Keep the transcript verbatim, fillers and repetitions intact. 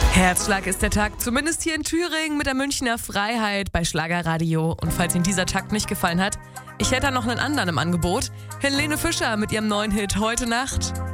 Herzschlag ist der Takt, zumindest hier in Thüringen mit der Münchner Freiheit bei Schlagerradio. Und falls Ihnen dieser Takt nicht gefallen hat, ich hätte da noch einen anderen im Angebot. Helene Fischer mit ihrem neuen Hit Heute Nacht.